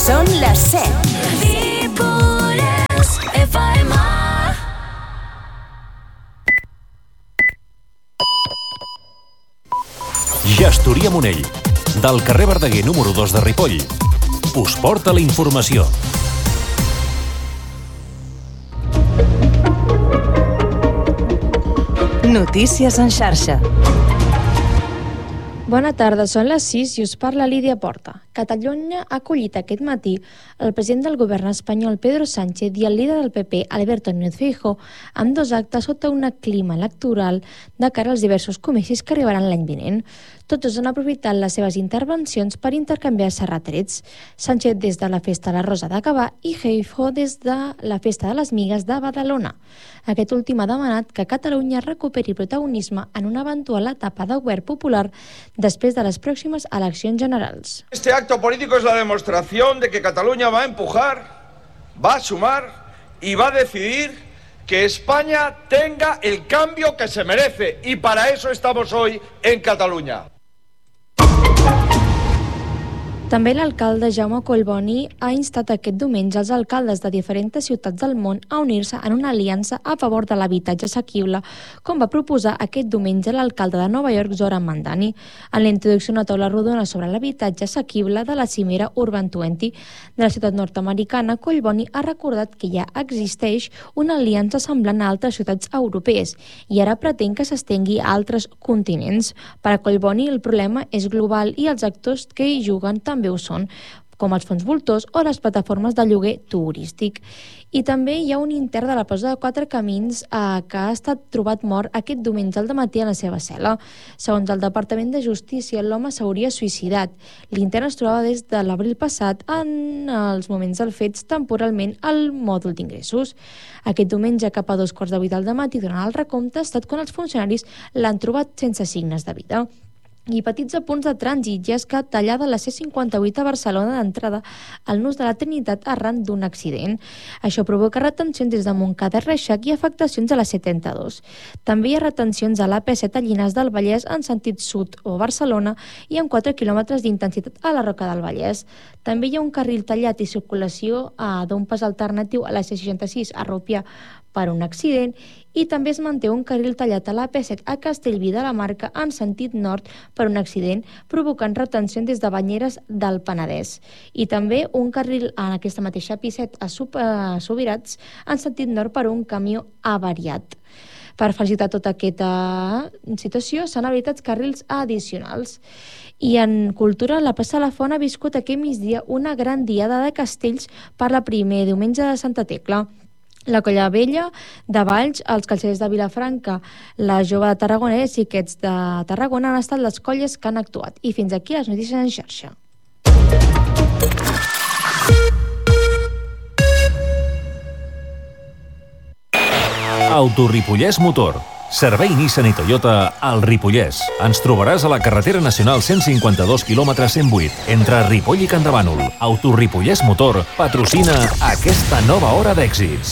Són les 7. Ripollès FM. Gestoria Monell, del carrer Verdaguer número 2 de Ripoll, us porta la informació. Notícies en xarxa. Bona tarda, són les 6 i us parla Lídia Porta. Catalunya ha acollit aquest matí el president del govern espanyol Pedro Sánchez i el líder del PP Alberto Núñez Feijóo amb 2 actes sota un clima electoral de cara als diversos comicis que arribaran l'any vinent. Tots han aprofitat les seves intervencions per intercanviar-se retrets. Sánchez des de la Festa de la Rosa de Gavà i Feijóo des de la Festa de les Migues de Badalona. Aquest últim ha demanat que Catalunya recuperi protagonisme en una eventual etapa de govern popular después de las próximas elecciones generales. Este acto político es la demostración de que Cataluña va a empujar, va a sumar y va a decidir que España tenga el cambio que se merece, y para eso estamos hoy en Cataluña. També l'alcalde Jaume Collboni ha instat aquest diumenge els alcaldes de diferents ciutats del món a unir-se en una aliança a favor de l'habitatge assequible, com va proposar aquest diumenge l'alcalde de Nova York, Zoran Mandani, en la introducció d'una taula rodona sobre l'habitatge assequible de la cimera Urban 20 de la ciutat nord-americana. Collboni ha recordat que ja existeix una aliança semblant a altres ciutats europees i ara pretén que s'estengui a altres continents. Per a Collboni el problema és global i els actors que hi juguen també ho són, com els fons voltors o les plataformes de lloguer turístic. I també hi ha un intern de la presó de Quatre Camins que ha estat trobat mort aquest diumenge al dematí a la seva cel·la. Segons el Departament de Justícia, l'home s'hauria suïcidat. L'intern es trobava des de l'abril passat en els moments dels fets temporalment al mòdul d'ingressos. Aquest diumenge, cap a 2:15 del dematí, durant el recompte, ha estat quan els funcionaris l'han trobat sense signes de vida. I petits apunts de trànsit, ja és que tallada la C58 a Barcelona d'entrada al nus de la Trinitat arran d'un accident. Això provoca retencions des de Montcada i Reixac i afectacions a la C32. També hi ha retencions a l'AP7 a Llinars del Vallès en sentit sud o Barcelona i amb 4 quilòmetres d'intensitat a la Roca del Vallès. També hi ha un carril tallat i circulació d'un pas alternatiu a la C66 a Rupià per un accident, i també es manté un carril tallat a l'AP7 a Castellví de la Marca en sentit nord per un accident, provocant retenció des de Banyeres del Penedès. I també un carril en aquesta mateixa AP7 a Subirats en sentit nord per un camió avariat. Per facilitar tota aquesta situació s'han habilitat carrils addicionals. I en cultura, la plaça de la Font ha viscut aquest migdia una gran diada de castells per la primer diumenge de Santa Tecla. La Colla Vella de Valls, els Calcers de Vilafranca, la Jove de Tarragona i els Xiquets de Tarragona han estat les colles que han actuat. I fins aquí les notícies en xarxa. Autoripollès Motor. Servei Nissan i Toyota al Ripollès. Ens trobaràs a la carretera nacional 152 km 108, entre Ripoll i Campdevànol. Autoripollès Motor patrocina aquesta nova hora d'èxits.